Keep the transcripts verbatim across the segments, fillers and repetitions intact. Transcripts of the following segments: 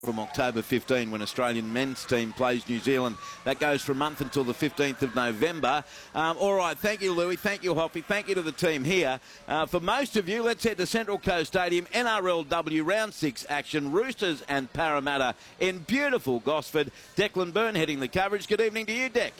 from October fifteenth when Australian men's team plays New Zealand. That goes for a month until the fifteenth of November. Um, all right, thank you, Louis. Thank you, Hoppy. Thank you to the team here. Uh, for most of you, let's head to Central Coast Stadium. N R L W Round six action. Roosters and Parramatta in beautiful Gosford. Declan Byrne heading the coverage. Good evening to you, Dec.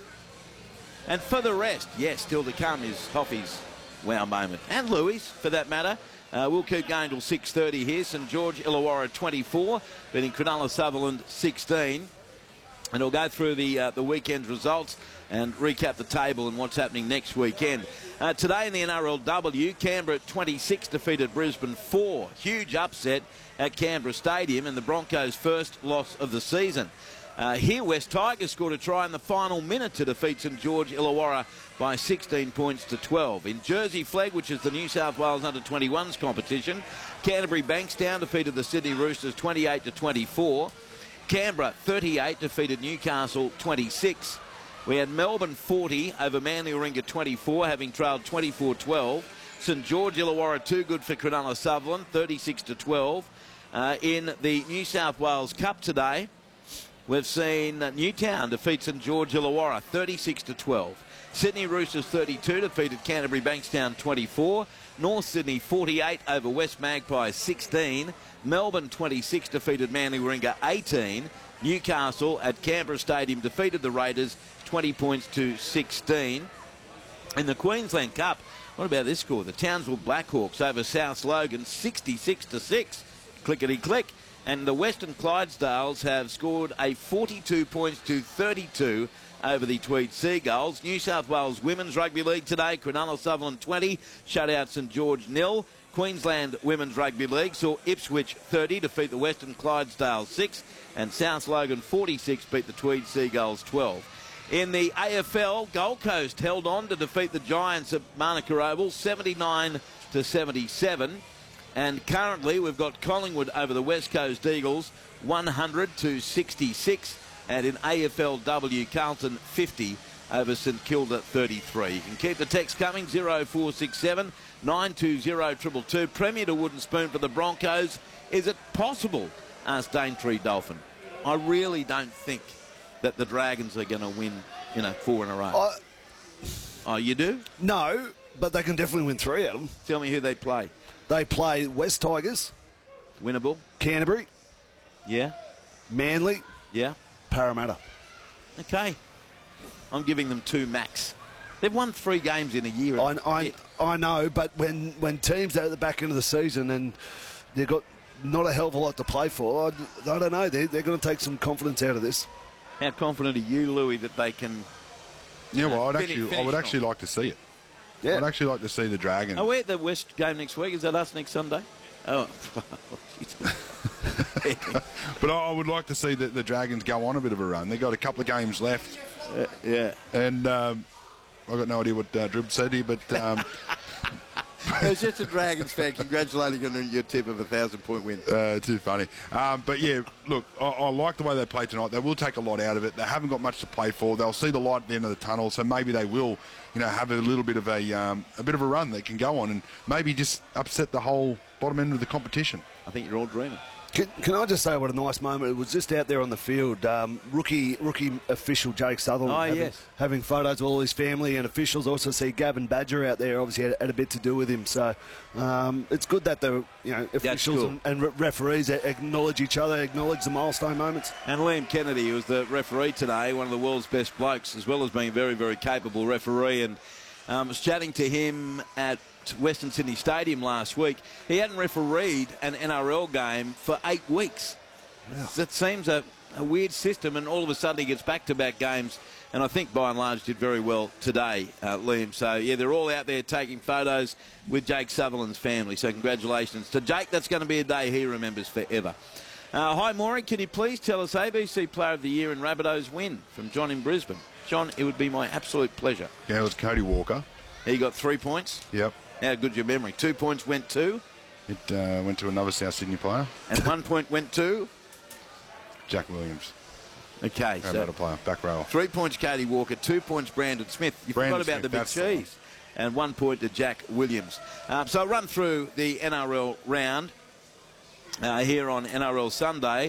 And for the rest, yes, still to come is Hoppy's wow moment. And Louis, for that matter. Uh, we'll keep going till six thirty here. St George Illawarra twenty-four, beating Cronulla Sutherland sixteen. And we'll go through the uh, the weekend's results and recap the table and what's happening next weekend. Uh, today in the N R L W, Canberra at twenty-six defeated Brisbane four. Huge upset at Canberra Stadium and the Broncos' first loss of the season. Uh, here, West Tigers scored a try in the final minute to defeat St George Illawarra by sixteen points to twelve. In Jersey Flag, which is the New South Wales under twenty-ones competition, Canterbury Bankstown defeated the Sydney Roosters twenty-eight to twenty-four. Canberra thirty-eight defeated Newcastle twenty-six. We had Melbourne forty over Manly Warringah twenty-four, having trailed twenty-four twelve. St George Illawarra too good for Cronulla Sutherland, thirty-six to twelve. Uh, in the New South Wales Cup today, we've seen Newtown defeat St George Illawarra thirty-six to twelve. Sydney Roosters thirty-two defeated Canterbury Bankstown twenty-four. North Sydney forty-eight over West Magpies sixteen. Melbourne twenty-six defeated Manly Warringah eighteen. Newcastle at Canberra Stadium defeated the Raiders twenty points to sixteen. In the Queensland Cup, what about this score? The Townsville Blackhawks over South Logan sixty-six to six. Clickety click. And the Western Clydesdales have scored a forty-two points to thirty-two over the Tweed Seagulls. New South Wales Women's Rugby League today, Cronulla Sutherland twenty, shut out St George nil. Queensland Women's Rugby League saw Ipswich thirty defeat the Western Clydesdales six, and South Logan forty-six beat the Tweed Seagulls twelve. In the A F L, Gold Coast held on to defeat the Giants at Manuka Oval seventy-nine to seventy-seven. And currently we've got Collingwood over the West Coast Eagles one hundred to sixty-six. And in A F L W, Carlton fifty over St Kilda thirty-three. You can keep the text coming, zero four six seven nine two zero two two two. Premier to Wooden Spoon for the Broncos. Is it possible? Asked Daintree Dolphin. I really don't think that the Dragons are going to win, you know, four in a row. I, oh, you do? No, but they can definitely win three of them. Tell me who they play. They play West Tigers. Winnable. Canterbury. Yeah. Manly. Yeah. Parramatta. Okay. I'm giving them two max. They've won three games in a year. I, I, I know, but when, when teams are at the back end of the season and they've got not a hell of a lot to play for, I, I don't know. They're, they're going to take some confidence out of this. How confident are you, Louis, that they can... Yeah, well, I'd finish, actually, finish I would actually off. like to see it. Yeah. I'd actually like to see the Dragons. Are we at the West game next week? Is that us next Sunday? Oh, But I, I would like to see the, the Dragons go on a bit of a run. They've got a couple of games left. Uh, yeah. And um, I've got no idea what uh, Drib said here, but... Um, It was just a Dragons fan congratulating on your tip of a thousand-point win. Uh, too funny. Um, but, yeah, look, I, I like the way they played tonight. They will take a lot out of it. They haven't got much to play for. They'll see the light at the end of the tunnel, so maybe they will, you know, have a little bit of a um, a bit of a run they can go on and maybe just upset the whole bottom end of the competition. I think you're all dreaming. Can, can I just say what a nice moment? It was just out there on the field. Um, rookie rookie official Jake Sutherland Oh, having, yes. having photos of all his family and officials. Also see Gavin Badger out there. Obviously had, had a bit to do with him. So um, it's good that the you know officials cool. and, and re- referees acknowledge each other, acknowledge the milestone moments. And Liam Kennedy, who was the referee today, one of the world's best blokes, as well as being a very, very capable referee. And um, I was chatting to him at Western Sydney Stadium last week. He hadn't refereed an N R L game for eight weeks. Yeah. That seems a, a weird system, and all of a sudden he gets back-to-back games, and I think by and large did very well today, uh, Liam. So, yeah, they're all out there taking photos with Jake Sutherland's family, so congratulations to Jake. That's going to be a day he remembers forever. Uh, hi, Maureen. Can you please tell us A B C Player of the Year and Rabbitohs win? From John in Brisbane. John, it would be my absolute pleasure. Yeah, it was Cody Walker. He got three points. Yep. How good's your memory? Two points went to? It uh, went to another South Sydney player. And one point went to? Jack Williams. Okay, Another so player, back row. three points Cody Walker, two points Brandon Smith. You Brandon forgot about Smith, the big that's the cheese. And one point to Jack Williams. Um, so I'll run through the N R L round uh, here on N R L Sunday.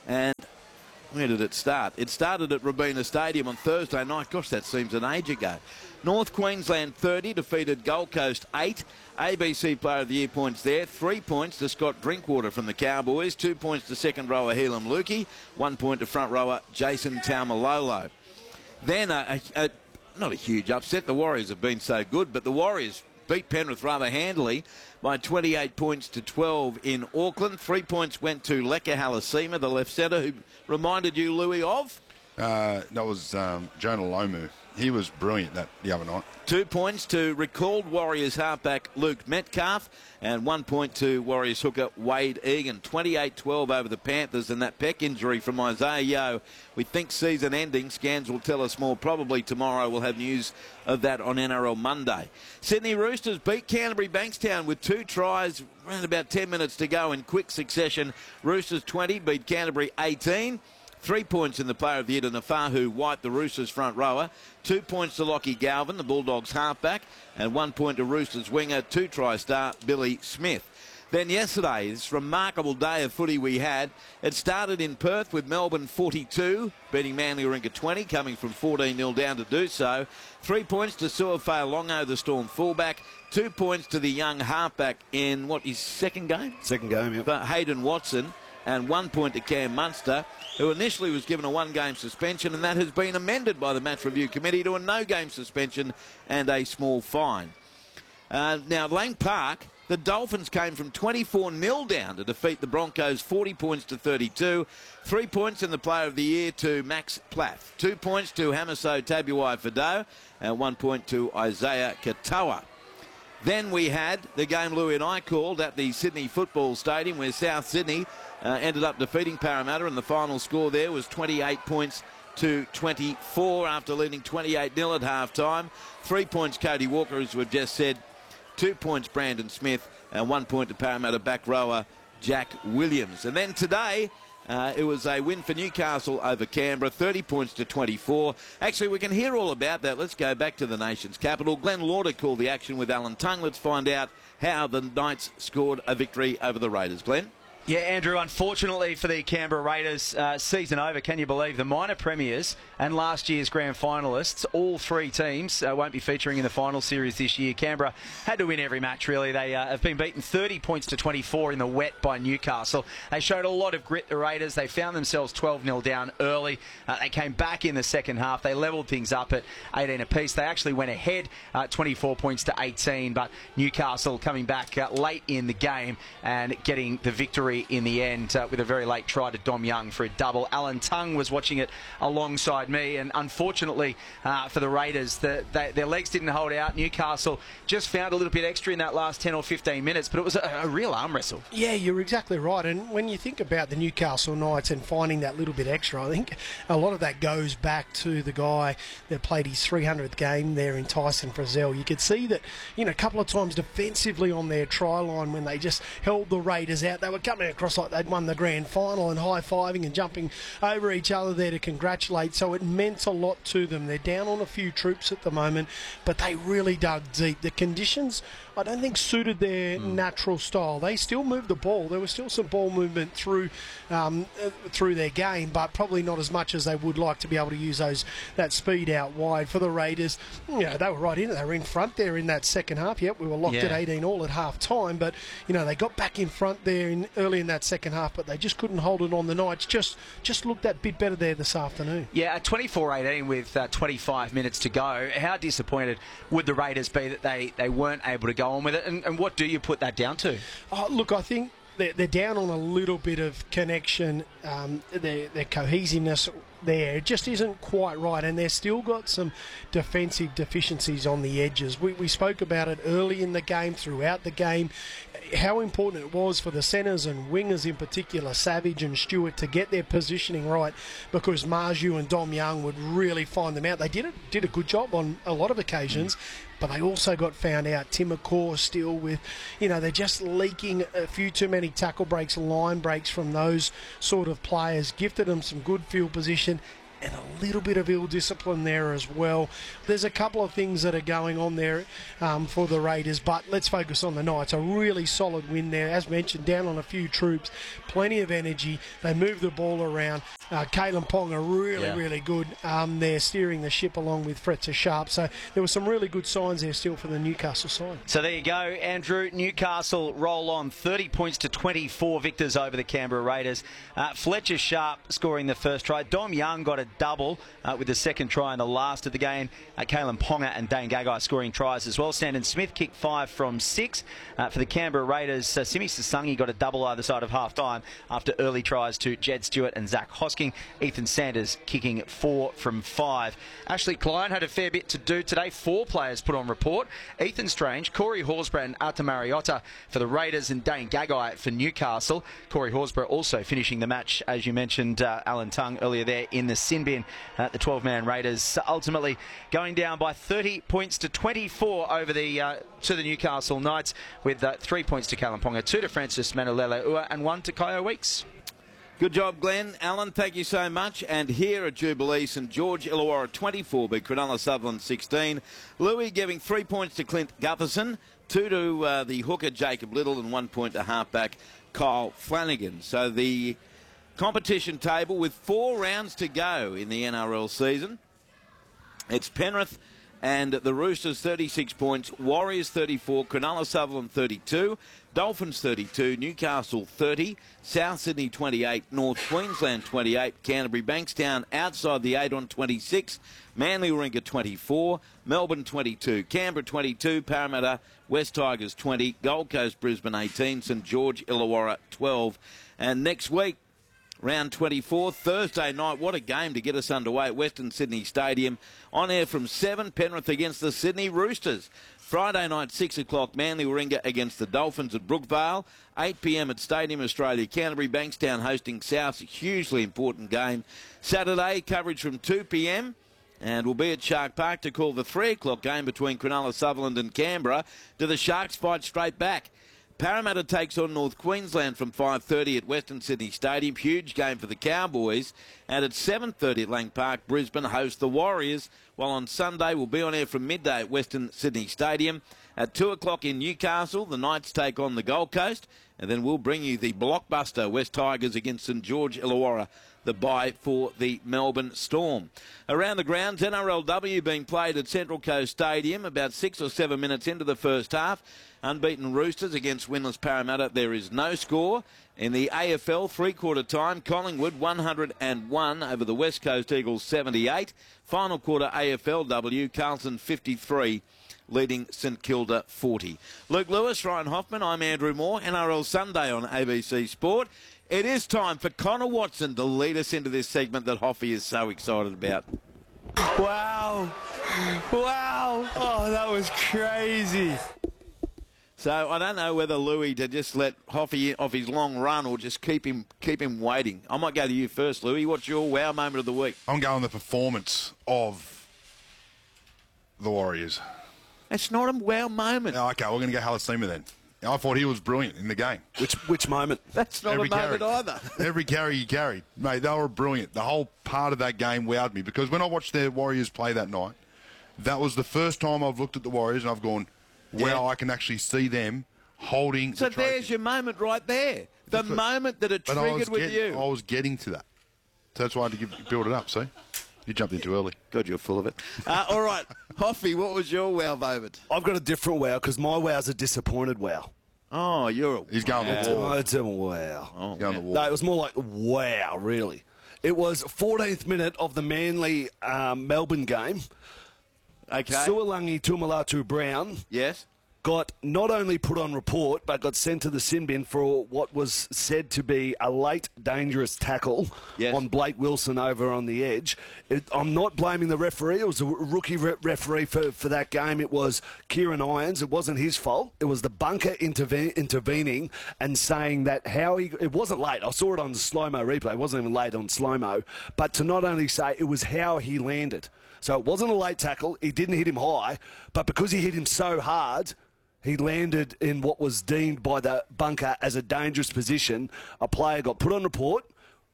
And where did it start? It started at Robina Stadium on Thursday night. Gosh, that seems an age ago. North Queensland thirty defeated Gold Coast eight. A B C Player of the Year points there. Three points to Scott Drinkwater from the Cowboys. Two points to second rower Helam Lukey. One point to front rower Jason Taumalolo. Then, a, a, a, not a huge upset. The Warriors have been so good, but the Warriors beat Penrith rather handily by twenty-eight points to twelve in Auckland. Three points went to Leka Halasima, the left centre, who reminded you, Louis, of? Uh, that was um, Jonah Lomu. He was brilliant that the other night. Two points to recalled Warriors halfback Luke Metcalf, and one point to Warriors hooker Wade Egan. twenty-eight twelve over the Panthers, and that pec injury from Isaiah Yeo, we think season ending. Scans will tell us more probably tomorrow. We'll have news of that on N R L Monday. Sydney Roosters beat Canterbury Bankstown with two tries, around about ten minutes to go in quick succession. Roosters twenty beat Canterbury eighteen. Three points in the Player of the Year to Nafahu White, the Roosters front rower. Two points to Lockie Galvin, the Bulldogs halfback. And one point to Roosters winger, two-try star Billy Smith. Then yesterday, this remarkable day of footy we had. It started in Perth with Melbourne forty-two, beating Manly Warringah twenty, coming from fourteen nil down to do so. Three points to Suafale Longo, the Storm fullback. Two points to the young halfback in, what, his second game? Second game, yeah. But Hayden Watson. And one point to Cam Munster, who initially was given a one-game suspension, and that has been amended by the Match Review Committee to a no-game suspension and a small fine. Uh, now, Lang Park, the Dolphins came from twenty-four nil down to defeat the Broncos, forty points to thirty-two. Three points in the Player of the Year to Max Plath. Two points to Hamiso Tabuai-Fidow, and one point to Isaiah Katoa. Then we had the game Louis and I called at the Sydney Football Stadium, where South Sydney uh, ended up defeating Parramatta, and the final score there was twenty-eight points to twenty-four after leading twenty-eight nil at half-time. Three points Cody Walker, as we've just said. Two points Brandon Smith, and one point to Parramatta back rower Jack Williams. And then today, Uh, it was a win for Newcastle over Canberra, thirty points to twenty-four. Actually, we can hear all about that. Let's go back to the nation's capital. Glenn Lauder called the action with Alan Tongue. Let's find out how the Knights scored a victory over the Raiders. Glenn? Yeah, Andrew, unfortunately for the Canberra Raiders, uh, season over, can you believe? The minor premiers and last year's grand finalists, all three teams uh, won't be featuring in the final series this year. Canberra had to win every match, really. They uh, have been beaten thirty points to twenty-four in the wet by Newcastle. They showed a lot of grit, the Raiders. They found themselves twelve nil down early. Uh, they came back in the second half. They levelled things up at eighteen apiece. They actually went ahead uh, twenty-four points to eighteen, but Newcastle coming back uh, late in the game and getting the victory in the end uh, with a very late try to Dom Young for a double. Alan Tongue was watching it alongside me, and unfortunately uh, for the Raiders, the, they, their legs didn't hold out. Newcastle just found a little bit extra in that last ten or fifteen minutes, but it was a, a real arm wrestle. Yeah, you're exactly right. And when you think about the Newcastle Knights and finding that little bit extra, I think a lot of that goes back to the guy that played his three hundredth game there in Tyson Frizzell. You could see that, you know, a couple of times defensively on their try line when they just held the Raiders out. They were coming across like they'd won the grand final and high-fiving and jumping over each other there to congratulate. So it meant a lot to them. They're down on a few troops at the moment, but they really dug deep. The conditions, I don't think, suited their mm. natural style. They still moved the ball. There was still some ball movement through um, uh, through their game, but probably not as much as they would like to be able to use those that speed out wide. For the Raiders, you know, they were right in it. They were in front there in that second half. Yep, we were locked yeah. at eighteen all at half time, but you know, they got back in front there in early in that second half, but they just couldn't hold it on. The Knights just just looked that bit better there this afternoon. Yeah, twenty-four eighteen with uh, twenty-five minutes to go. How disappointed would the Raiders be that they, they weren't able to go on with it? And, and what do you put that down to? Oh, look, I think they're, they're down on a little bit of connection. Um, their, their cohesiveness there just isn't quite right, and they've still got some defensive deficiencies on the edges. We, we spoke about it early in the game, throughout the game, how important it was for the centres and wingers in particular, Savage and Stewart, to get their positioning right, because Marju and Dom Young would really find them out. They did, it, did a good job on a lot of occasions, mm. but they also got found out. Tim McCaw still with, you know, they're just leaking a few too many tackle breaks, line breaks from those sort of players. Gifted them some good field position. and a little bit of ill discipline there as well. There's a couple of things that are going on there um, for the Raiders, but let's focus on the Knights. A really solid win there, as mentioned, down on a few troops, plenty of energy. They move the ball around. Uh, Kalen Ponga really, Yeah. really good. Um, they're steering the ship along with Fletcher Sharp. So there were some really good signs there still for the Newcastle side. So there you go, Andrew. Newcastle roll on thirty points to twenty-four victors over the Canberra Raiders. Uh, Fletcher Sharp scoring the first try. Dom Young got a double uh, with the second try in the last of the game. Uh, Kalen Ponga and Dane Gagai scoring tries as well. Sandon Smith kicked five from six. Uh, for the Canberra Raiders, uh, Simi Sasangi got a double either side of half-time after early tries to Jed Stewart and Zach Hosking. Ethan Sanders kicking four from five. Ashley Klein had a fair bit to do today. Four players put on report. Ethan Strange, Corey Horsburgh and Arta Mariota for the Raiders and Dane Gagai for Newcastle. Corey Horsburgh also finishing the match, as you mentioned, uh, Alan Tongue earlier there in the sin bin. Uh, the twelve-man Raiders ultimately going down by thirty points to twenty-four over the uh, to the Newcastle Knights, with uh, three points to Kalen Ponga, two to Francis Manulele Ua and one to Kyo Weeks. Good job, Glenn. Alan, thank you so much. And here at Jubilee, St George Illawarra twenty-four, beat Cronulla Sutherland sixteen. Louis giving three points to Clint Gutherson, two to uh, the hooker Jacob Little, and one point to halfback Kyle Flanagan. So the competition table with four rounds to go in the N R L season. It's Penrith and the Roosters thirty-six points, Warriors thirty-four, Cronulla Sutherland thirty-two, Dolphins thirty-two, Newcastle thirty, South Sydney twenty-eight, North Queensland twenty-eight, Canterbury Bankstown outside the eight on twenty-six, Manly Warringah twenty-four, Melbourne twenty-two, Canberra twenty-two, Parramatta, West Tigers twenty, Gold Coast Brisbane eighteen, St George Illawarra twelve. And next week, round twenty-four, Thursday night. What a game to get us underway at Western Sydney Stadium. On air from seven, Penrith against the Sydney Roosters. Friday night, six o'clock, Manly Warringah against the Dolphins at Brookvale. eight p m at Stadium Australia. Canterbury Bankstown hosting South. Hugely important game. Saturday, coverage from two p m. And we'll be at Shark Park to call the three o'clock game between Cronulla Sutherland and Canberra. Do the Sharks fight straight back? Parramatta takes on North Queensland from five thirty at Western Sydney Stadium. Huge game for the Cowboys. And at seven thirty at Lang Park, Brisbane host the Warriors. While on Sunday, we'll be on air from midday at Western Sydney Stadium. At two o'clock in Newcastle, the Knights take on the Gold Coast. And then we'll bring you the blockbuster West Tigers against St George Illawarra, the bye for the Melbourne Storm. Around the grounds, N R L W being played at Central Coast Stadium about six or seven minutes into the first half. Unbeaten Roosters against winless Parramatta. There is no score. In the A F L, three-quarter time, Collingwood one hundred and one over the West Coast Eagles seventy-eight. Final quarter A F L W, Carlton fifty-three, leading St Kilda forty. Luke Lewis, Ryan Hoffman, I'm Andrew Moore. N R L Sunday on A B C Sport. It is time for Connor Watson to lead us into this segment that Hoffy is so excited about. Wow. Wow. Oh, that was crazy. So I don't know whether Louis to just let Hoffy off his long run or just keep him keep him waiting. I might go to you first, Louis. What's your wow moment of the week? I'm going the performance of the Warriors. It's not a wow moment. Oh, okay, we're going to go Halasima then. I thought he was brilliant in the game. Which which moment? That's not Every a moment carry. either. Every carry he carried. Mate, they were brilliant. The whole part of that game wowed me because when I watched the Warriors play that night, that was the first time I've looked at the Warriors and I've gone, wow, Yeah. I can actually see them holding So the trophy. there's your moment right there. The But- moment that it But I triggered was, with get- you. I was getting to that. So that's why I had to give, build it up, see? You jumped in too early. God, you're full of it. Uh, all right, Hoffy, what was your wow moment? I've got a different wow because my wow's a disappointed wow. Oh, you're a... He's going It's the a, wall. it's a wow. Oh, He's going the man. wall. No, it was more like wow, really. It was fourteenth minute of the Manly um, Melbourne game. Okay. Sualangi Tumalatu Brown Yes. got not only put on report, but got sent to the sin bin for what was said to be a late dangerous tackle Yes. on Blake Wilson over on the edge. It, I'm not blaming the referee. It was a rookie re- referee for, for that game. It was Kieran Irons. It wasn't his fault. It was the bunker interve- intervening and saying that how he... It wasn't late. I saw it on the slow-mo replay. It wasn't even late on slow-mo. But to not only say it was how he landed. So it wasn't a late tackle. He didn't hit him high. But because he hit him so hard... He landed in what was deemed by the bunker as a dangerous position. A player got put on report.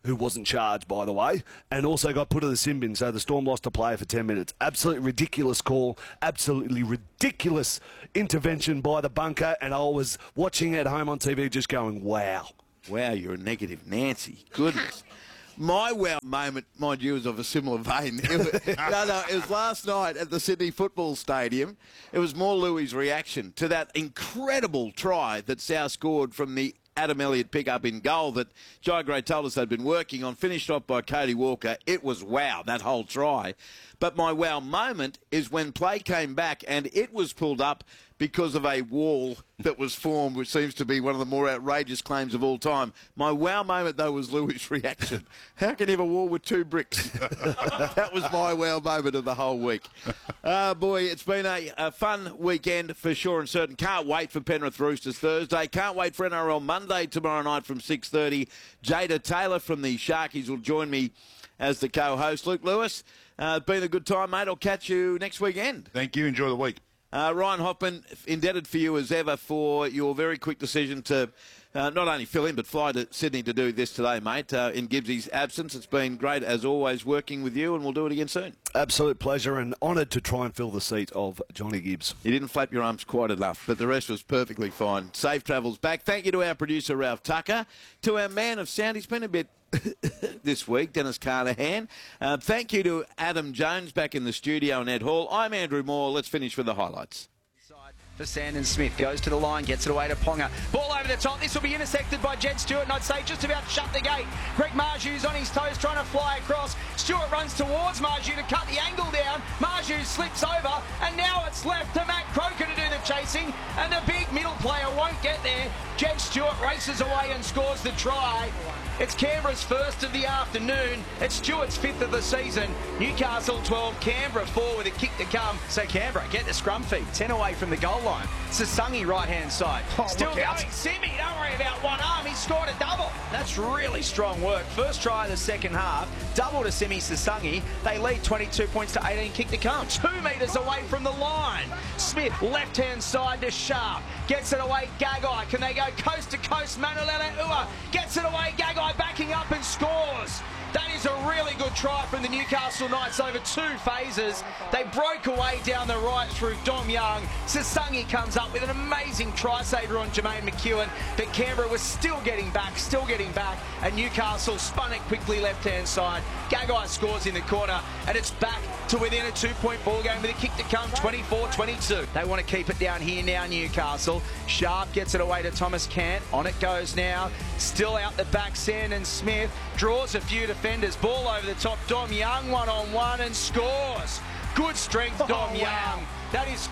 who wasn't charged, by the way, and also got put in the sin bin, so the Storm lost a player for ten minutes. Absolutely ridiculous call, absolutely ridiculous intervention by the bunker, and I was watching at home on T V just going, wow. Wow, you're a negative Nancy. Goodness. My wow moment, mind you, is of a similar vein. It was, no, no, it was last night at the Sydney Football Stadium. It was more Louis' reaction to that incredible try that South scored from the Adam Elliott pick up in goal that Jai Gray told us they'd been working on, finished off by Cody Walker. It was wow, that whole try. But my wow moment is when play came back and it was pulled up because of a wall that was formed, which seems to be one of the more outrageous claims of all time. My wow moment, though, was Louis' reaction. How can you have a wall with two bricks? That was my wow moment of the whole week. Uh, boy, it's been a, a fun weekend for sure and certain. Can't wait for Penrith Roosters Thursday. Can't wait for N R L Monday tomorrow night from six thirty. Jada Taylor from the Sharkies will join me as the co-host. Luke Lewis, uh, been a good time, mate. I'll catch you next weekend. Thank you. Enjoy the week. Uh, Ryan Hoffman, indebted for you as ever for your very quick decision to uh, not only fill in but fly to Sydney to do this today, mate, uh, in Gibbsy's absence. It's been great, as always, working with you, and we'll do it again soon. Absolute pleasure, and honoured to try and fill the seat of Johnny Gibbs. You didn't flap your arms quite enough, but the rest was perfectly fine. Safe travels back. Thank you to our producer, Ralph Tucker, to our man of sound. He's been a bit this week, Dennis Carnahan. Uh, thank you to Adam Jones back in the studio and Ed Hall. I'm Andrew Moore. Let's finish with the highlights. For Sandon Smith, goes to the line, gets it away to Ponga. Ball over the top. This will be intersected by Jed Stewart, and I'd say just about shut the gate. Greg Marju's on his toes, trying to fly across. Stewart runs towards Marju to cut the angle down. Marju slips over, and now it's left to Matt Croker to do the chasing, and the big middle player won't get there. Jed Stewart races away and scores the try. It's Canberra's first of the afternoon. It's Stewart's fifth of the season. Newcastle twelve, Canberra four with a kick to come. So Canberra get the scrum feed. ten away from the goal line. Sasungi right-hand side. Oh, Still going. Simi, don't worry about one arm. He scored a double. That's really strong work. First try of the second half. Double to Simi Sasungi. They lead twenty-two points to eighteen. Kick to come. Two metres away from the line. Smith, left-hand side to Sharp. Gets it away. Gagai. Can they go coast to coast? Manolele Ua gets it away. Gagai backing up and scores. That is a really good try from the Newcastle Knights over two phases. They broke away down the right through Dom Young. Sasungi comes up with an amazing try saver on Jermaine McEwen, but Canberra was still getting back, still getting back, and Newcastle spun it quickly left-hand side. Gagai scores in the corner, and it's back to within a two-point ball game with a kick to come, twenty-four twenty-two. They want to keep it down here now, Newcastle. Sharp gets it away to Thomas Cant. On it goes now. Still out the back, Sandon Smith draws a few defenders. Ball over the top. Dom Young one-on-one and scores. Good strength, Dom oh, Young. Wow. That is...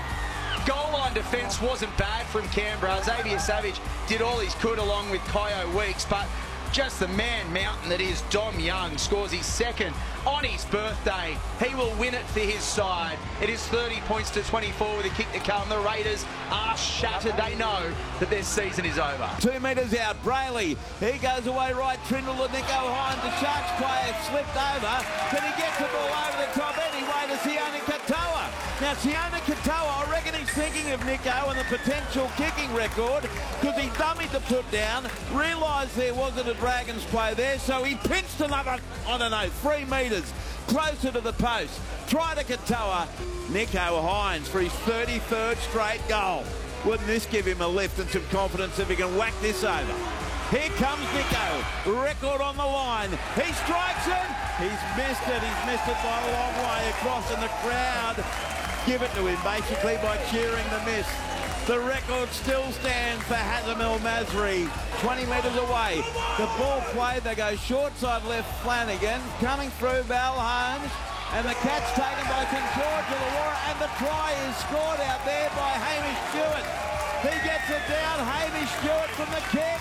Goal line defence wasn't bad from Canberra. Xavier Savage did all he could along with Kyo Weeks, but just the man mountain that is Dom Young scores his second on his birthday. He will win it for his side. It is thirty points to twenty-four with a kick to come. The Raiders are shattered. They know that their season is over. Two metres out, Brayley. He goes away right. Trindle and Nico Hines. The Sharks player slipped over. Can he get the ball over the top anyway to Sione Katoa? Now, Sione Katoa, I reckon he's thinking of Nico and the potential kicking record because he dummied the put down, realised there wasn't a Dragons play there, so he pinched another, I don't know, three metres closer to the post. Try to Katoa. Nico Hines for his thirty-third straight goal. Wouldn't this give him a lift and some confidence if he can whack this over? Here comes Nico. Record on the line. He strikes it. He's missed it. He's missed it by a long way across, and the crowd give it to him basically by cheering the miss. The record still stands for Hazem El Masri, twenty metres away. The ball play, they go short side left, Flanagan, coming through Val Holmes, and the catch taken by St George Illawarra, and the try is scored out there by Hamish Stewart. He gets it down, Hamish Stewart from the kick.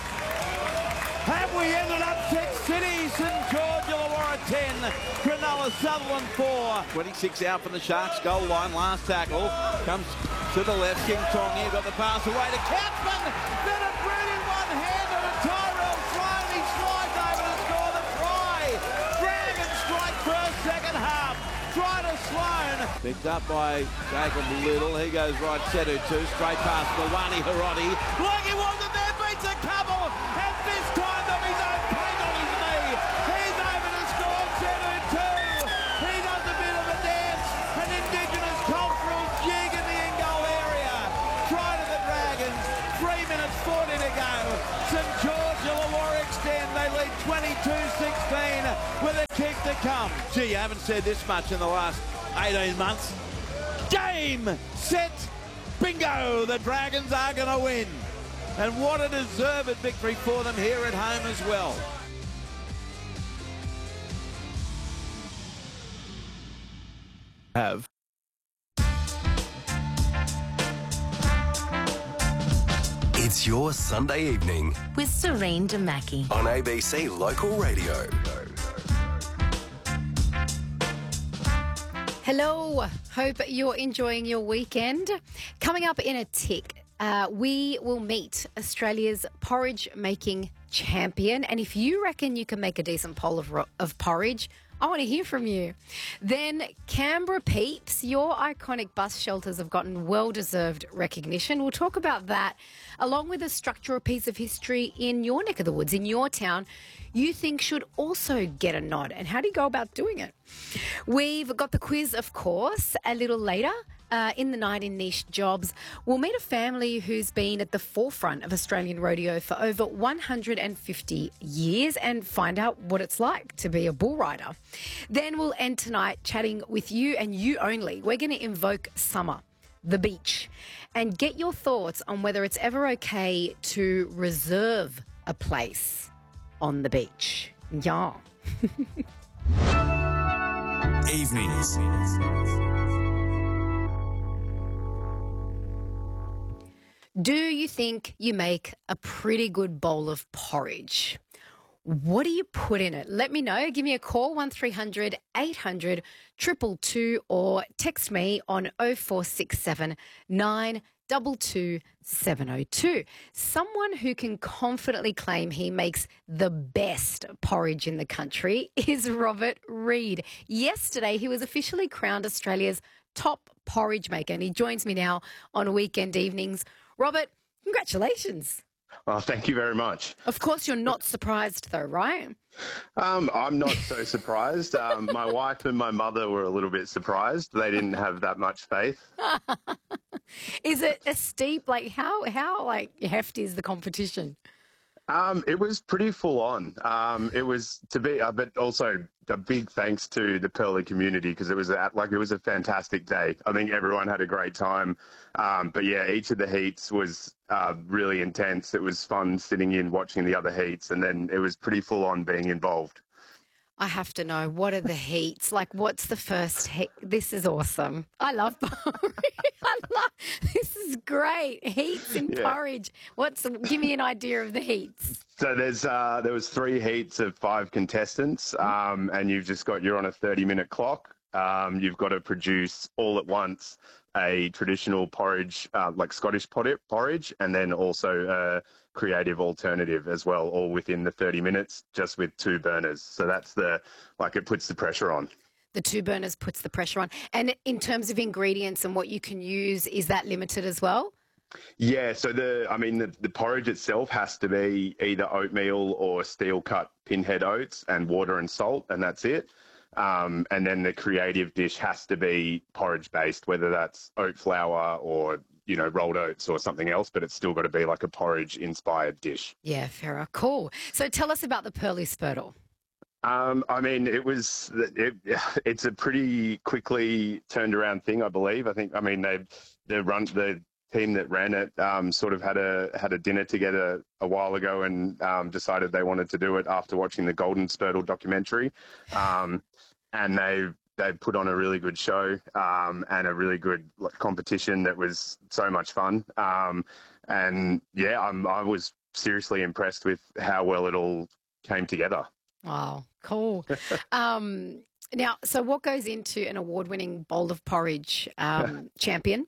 Have we ended up Tech City, St George Illawarra ten, Cronulla Sutherland four. twenty-six out from the Sharks goal line, last tackle, comes to the left, King Tong here, got the pass away to Katzman, then a brilliant one-hander to Tyrell Sloan, he slides over to score the try. Dragons strike first, second half, try to Sloan. Picked up by Jacob Little, he goes right, Setu two, straight past Mawani Hiroti, like he wasn't there, beats a couple, and this time of his own paint on his knee, to come. Gee, I haven't said this much in the last eighteen months. Game, set, bingo! The Dragons are going to win. And what a deserved victory for them here at home as well. Have. It's your Sunday evening with Serene Damaki on A B C Local Radio. Hello, hope you're enjoying your weekend. Coming up in a tick, uh, we will meet Australia's porridge making champion. And if you reckon you can make a decent bowl of, ro- of porridge, I want to hear from you. Then Canberra Peeps, your iconic bus shelters have gotten well-deserved recognition. We'll talk about that, along with a structural piece of history in your neck of the woods, in your town, you think should also get a nod. And how do you go about doing it? We've got the quiz, of course, a little later. Uh, in the night in Niche Jobs, we'll meet a family who's been at the forefront of Australian rodeo for over one hundred fifty years and find out what it's like to be a bull rider. Then we'll end tonight chatting with you and you only. We're going to invoke summer, the beach, and get your thoughts on whether it's ever okay to reserve a place on the beach. Yeah. Evenings. Do you think you make a pretty good bowl of porridge? What do you put in it? Let me know. Give me a call, one three hundred eight hundred two two two, or text me on oh four six seven nine two two seven oh two. Someone who can confidently claim he makes the best porridge in the country is Robert Reid. Yesterday, he was officially crowned Australia's top porridge maker, and he joins me now on weekend evenings. Robert, congratulations. Oh, thank you very much. Of course, you're not surprised, though, right? Um, I'm not so surprised. Um, my wife and my mother were a little bit surprised. They didn't have that much faith. Is it a steep, like, how, how like, hefty is the competition? Um, it was pretty full on. Um, it was to be, uh, but also a big thanks to the Pearly community, because it was at, like it was a fantastic day. I think everyone had a great time. Um, but yeah, each of the heats was uh, really intense. It was fun sitting in watching the other heats, and then it was pretty full on being involved. I have to know, what are the heats? Like, what's the first heat? This is awesome. I love porridge. I love, this is great. Heats in Yeah. porridge. What's, give me an idea of the heats. So there's uh, there was three heats of five contestants, um, and you've just got, you're on a thirty minute clock. Um, you've got to produce all at once a traditional porridge, uh, like Scottish pot- porridge, and then also a creative alternative as well, all within the thirty minutes, just with two burners. So that's the, like, it puts the pressure on. The two burners puts the pressure on. And in terms of ingredients and what you can use, is that limited as well? Yeah, so the, I mean, the, the porridge itself has to be either oatmeal or steel cut pinhead oats and water and salt, and that's it. Um, and then the creative dish has to be porridge based, whether that's oat flour or, you know, rolled oats or something else, but it's still got to be like a porridge inspired dish. Yeah, fair. Cool. So tell us about the Pearly Spurtle. Um, I mean, it was, it, it's a pretty quickly turned around thing, I believe. I think, I mean, they, the run, the team that ran it, um, sort of had a, had a dinner together a while ago and, um, decided they wanted to do it after watching the Golden Spurtle documentary. Um, and they, they put on a really good show, um, and a really good competition that was so much fun. Um, and yeah, I'm, I was seriously impressed with how well it all came together. Wow, cool. um, now, so what goes into an award-winning bowl of porridge, um, champion?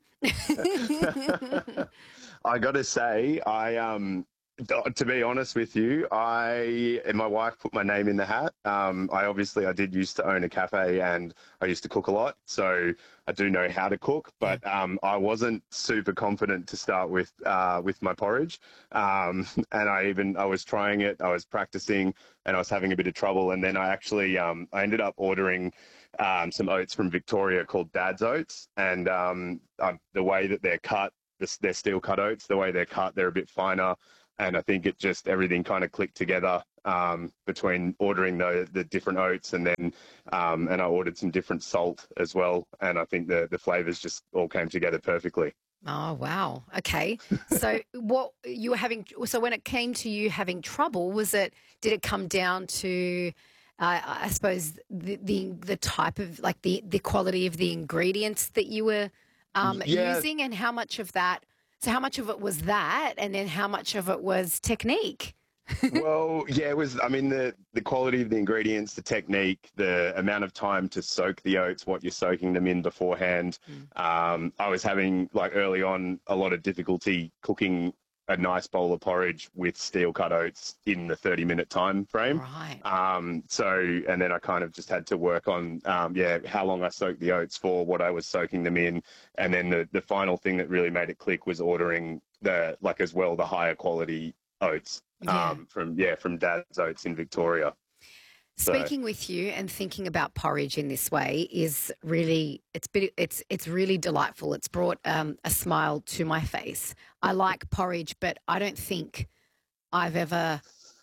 I got to say, I um, to be honest with you, I and my wife put my name in the hat. Um, I obviously I did used to own a cafe and I used to cook a lot, so I do know how to cook. But um, I wasn't super confident to start with uh, with my porridge, um, and I even I was trying it, I was practicing, and I was having a bit of trouble. And then I actually um, I ended up ordering um, some oats from Victoria called Dad's Oats, and um, uh, the way that they're cut, they're steel cut oats. The way they're cut, they're a bit finer. and I think it just everything kind of clicked together um, between ordering the the different oats and then um, and I ordered some different salt as well, and I think the the flavors just all came together perfectly. Oh, wow. Okay. So what you were having, so when it came to you having trouble, was it, did it come down to, uh, I suppose, the, the the type of, like the, the quality of the ingredients that you were um, Yeah. using, and how much of that, so how much of it was that, and then how much of it was technique? Well, yeah, it was, I mean, the, the quality of the ingredients, the technique, the amount of time to soak the oats, what you're soaking them in beforehand. Mm. Um, I was having, like, early on, a lot of difficulty cooking a nice bowl of porridge with steel cut oats in the thirty minute time frame. Right. Um, so, and then I kind of just had to work on, um, yeah, how long I soaked the oats for, what I was soaking them in. And then the, the final thing that really made it click was ordering the, like, as well, the higher quality oats. Yeah. Um, from yeah, from Dad's Oats in Victoria. So- Speaking with you and thinking about porridge in this way is really, it's bit, it's it's really delightful. It's brought um, a smile to my face. I like porridge, but I don't think I've ever,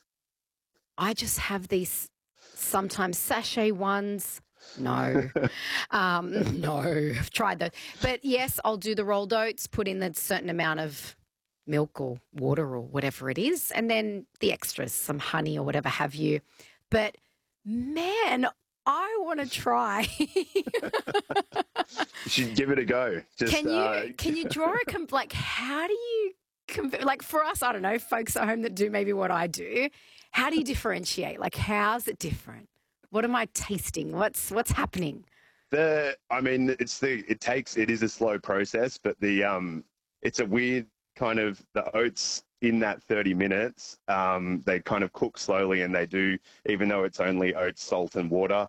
I just have these sometimes sachet ones. No, um, no, I've tried those. But yes, I'll do the rolled oats, put in a certain amount of milk or water or whatever it is, and then the extras, some honey or whatever have you. But man, I want to try. You should give it a go. Just, can you uh, can you draw a comp- like how do you compare, like for us, I don't know, folks at home that do maybe what I do, how do you differentiate? Like how's it different? What am I tasting? What's what's happening? The I mean, it's the it takes it is a slow process, but the um, it's a weird kind of the oats in that thirty minutes. Um, they kind of cook slowly, and they do, even though it's only oats, salt, and water.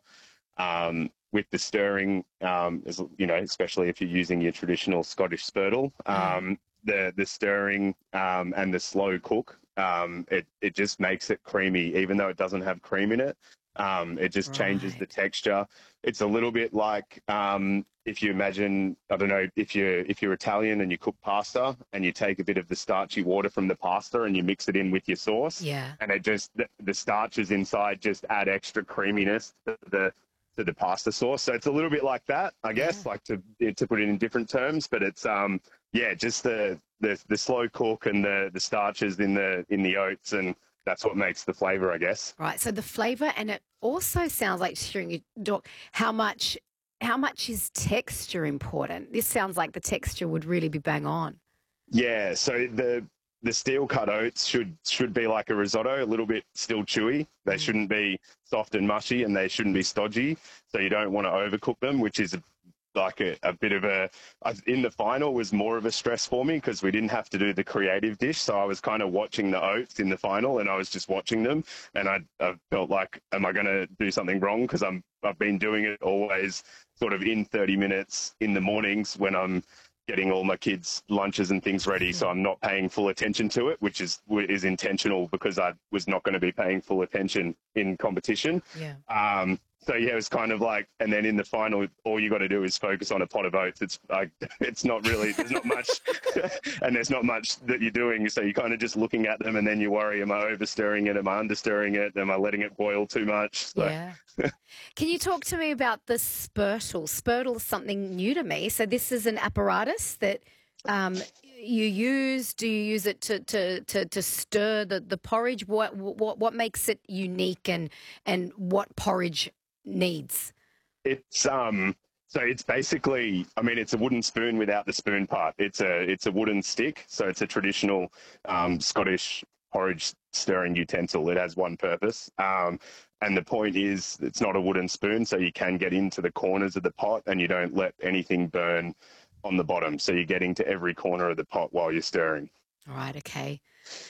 Um, with the stirring, um, as, you know, especially if you're using your traditional Scottish spurtle, um, the the stirring um, and the slow cook, um, it it just makes it creamy, even though it doesn't have cream in it. Um, it just changes the texture. It's a little bit like um, if you imagine, I don't know, if you're if you're Italian and you cook pasta and you take a bit of the starchy water from the pasta and you mix it in with your sauce, yeah, and it just the, the starches inside just add extra creaminess to the to the pasta sauce. So it's a little bit like that, I guess, yeah. like to to put it in different terms, but it's um yeah, just the the, the slow cook and the the starches in the in the oats, and that's what makes the flavour, I guess. Right. So the flavour, and it also sounds like, hearing you talk, how much how much is texture important? This sounds like the texture would really be bang on. Yeah. So the the steel cut oats should should be like a risotto, a little bit still chewy. They mm. shouldn't be soft and mushy, and they shouldn't be stodgy. So you don't want to overcook them, which is a like a, a bit of a, in the final was more of a stress for me because we didn't have to do the creative dish. So I was kind of watching the oats in the final, and I was just watching them, and I, I felt like, am I going to do something wrong? Because I'm, I've been doing it always sort of in thirty minutes in the mornings when I'm getting all my kids' lunches and things ready. So I'm not paying full attention to it, which is, is intentional because I was not going to be paying full attention in competition. Yeah. Um, So yeah, it was kind of like, and then in the final, all you got to do is focus on a pot of oats. It's like, it's not really, there's not much, and there's not much that you're doing. So you're kind of just looking at them, and then you worry, am I overstirring it? Am I understirring it? Am I letting it boil too much? So. Yeah. Can you talk to me about the spurtle? Spurtle is something new to me. So this is an apparatus that um, you use. Do you use it to to to, to stir the, the porridge? What what what makes it unique, and and what porridge needs? It's um so it's basically, I mean, it's a wooden spoon without the spoon part. It's a it's a wooden stick, so it's a traditional um, Scottish porridge stirring utensil. It has one purpose, um, and the point is it's not a wooden spoon, so you can get into the corners of the pot and you don't let anything burn on the bottom. So you're getting to every corner of the pot while you're stirring. All right, okay.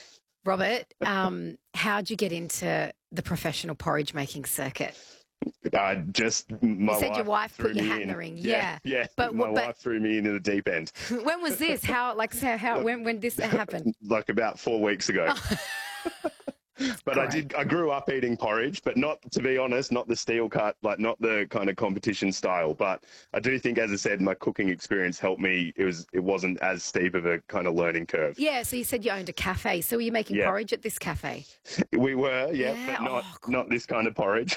Robert, um, how'd you get into the professional porridge making circuit? Uh, just my you said wife your wife threw put your me hat in in the ring. Yeah, Yeah, yeah. But my but wife threw me into the deep end. when was this? How like how, how when when this happened? Like about four weeks ago. But Great. I did. I grew up eating porridge, but not, to be honest, not the steel cut, like not the kind of competition style. But I do think, as I said, my cooking experience helped me. It was. It wasn't as steep of a kind of learning curve. Yeah, so you said you owned a cafe. So were you making Yeah. porridge at this cafe? We were, yeah, Yeah, but not oh, cool. not this kind of porridge.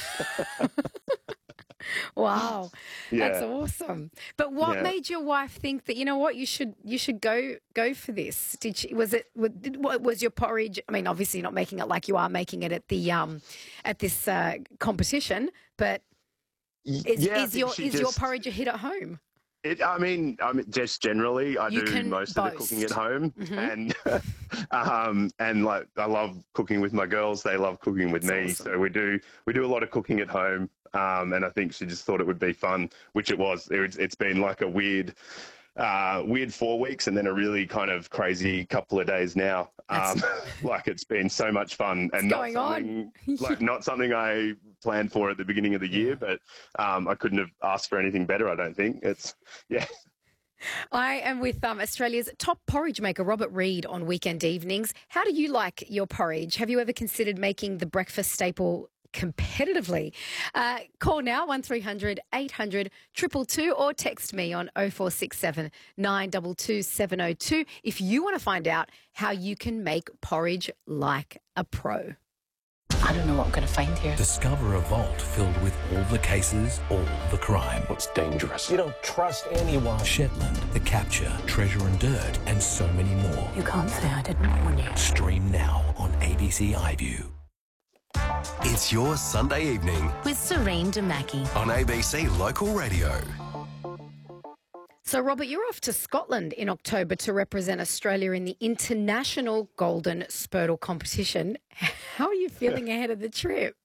Wow, Yeah. that's awesome. But what Yeah. made your wife think that, you know what, you should you should go go for this? Did she? Was it? Was, did, what was your porridge? I mean, obviously you're not making it like you are making it at the um at this uh, competition, but is, Yeah, I is think your she is your just- porridge a hit at home? It, I mean, I mean, just generally, I You do can most of the cooking at boast. home, Mhm. and um, and like I love cooking with my girls. They love cooking with That's me, awesome. so we do we do a lot of cooking at home. Um, and I think she just thought it would be fun, which it was. It, it's been like a weird, uh, weird four weeks, and then a really kind of crazy couple of days now. Um, like it's been so much fun, and not going on? something like not something I planned for at the beginning of the year, but um, I couldn't have asked for anything better. I don't think it's yeah. I am with um, Australia's top porridge maker, Robert Reid, on weekend evenings. How do you like your porridge? Have you ever considered making the breakfast staple competitively? Uh, call now, one three hundred eight hundred two two two, or text me on oh four six seven nine two two seven oh two if you want to find out how you can make porridge like a pro. I don't know what I'm going to find here. Discover a vault filled with all the cases, all the crime. What's dangerous? You don't trust anyone. Shetland, The Capture, Treasure and Dirt, and so many more. You can't say I didn't warn you. Stream now on A B C iView. It's your Sunday evening With Serene Damaki. on A B C Local Radio. So, Robert, you're off to Scotland in October to represent Australia in the International Golden Spurtle competition. How are you feeling ahead of the trip?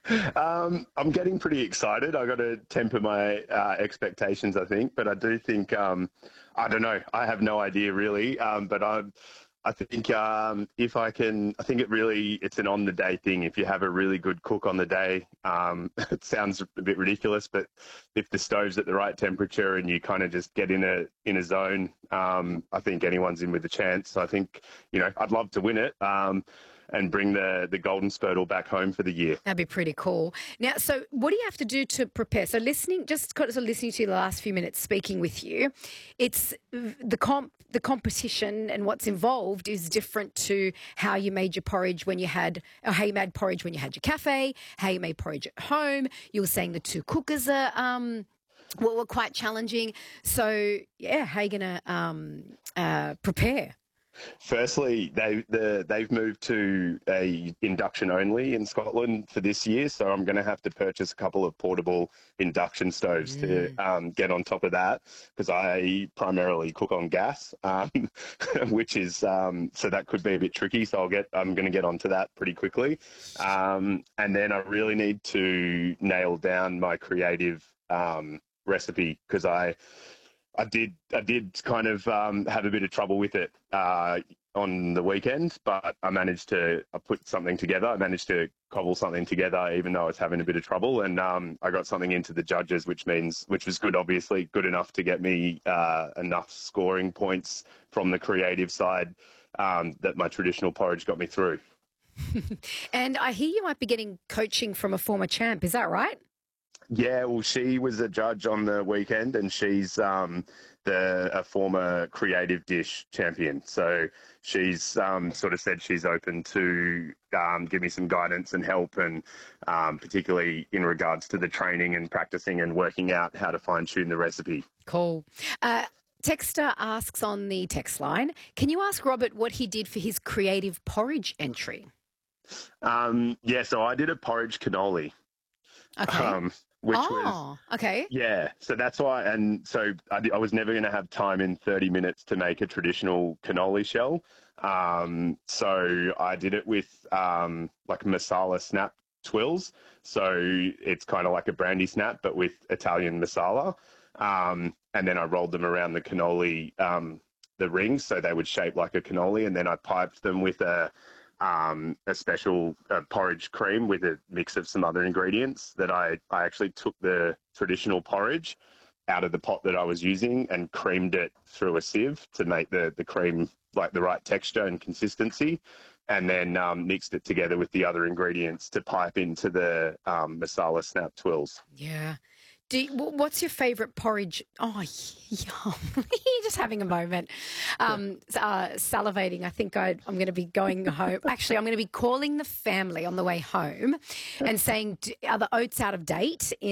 Um, I'm getting pretty excited. I got to temper my uh, expectations, I think, but I do think um, I don't know. I have no idea really, um, but I'm. I think um, if I can, I think it really, it's an on-the-day thing. If you have a really good cook on the day, um, it sounds a bit ridiculous, but if the stove's at the right temperature and you kind of just get in a in a zone, um, I think anyone's in with a chance. So I think, you know, I'd love to win it um, and bring the, the Golden Spurtle back home for the year. That'd be pretty cool. Now, so what do you have to do to prepare? So listening, just kind of listening to you the last few minutes speaking with you, it's the comp, the competition and what's involved is different to how you made your porridge when you had, or how you made porridge when you had your cafe, how you made porridge at home. You were saying the two cookers are, um, were, were quite challenging. So, yeah, how are you going to um, uh, prepare? Firstly, they the, they've moved to a induction only in Scotland for this year, so I'm going to have to purchase a couple of portable induction stoves mm. to um, get on top of that, because I primarily cook on gas, um, which is um, so that could be a bit tricky. So I'll get I'm going to get onto that pretty quickly, um, and then I really need to nail down my creative um, recipe, because I. I did. I did kind of um, have a bit of trouble with it uh, on the weekend, but I managed to. I put something together. I managed to cobble something together, even though I was having a bit of trouble, and um, I got something into the judges, which means, which was good, obviously, good enough to get me uh, enough scoring points from the creative side um, that my traditional porridge got me through. And I hear you might be getting coaching from a former champ. Is that right? Yeah, well, she was a judge on the weekend, and she's um, the a former creative dish champion. So she's um, sort of said she's open to um, give me some guidance and help, and um, particularly in regards to the training and practicing and working out how to fine tune the recipe. Cool. Uh, Texter asks on the text line, can you ask Robert what he did for his creative porridge entry? Um, yeah, so I did a porridge cannoli. Okay. Um, Which oh, was, okay. Yeah, so that's why, and so I, I was never going to have time in thirty minutes to make a traditional cannoli shell. Um, so I did it with um, like masala snap twills. So it's kind of like a brandy snap, but with Italian masala. Um, and then I rolled them around the cannoli, um, the rings, so they would shape like a cannoli. And then I piped them with a Um, a special uh, porridge cream with a mix of some other ingredients that I, I actually took the traditional porridge out of the pot that I was using and creamed it through a sieve to make the, the cream like the right texture and consistency. and then um, mixed it together with the other ingredients to pipe into the um, masala snap twills. Yeah. Do you, wh- what's your favourite porridge? Oh, yum. You're just having a moment. Um, uh, salivating. I think I'd, I'm going to be going home. Actually, I'm going to be calling the family on the way home and saying, "D- are the oats out of date?"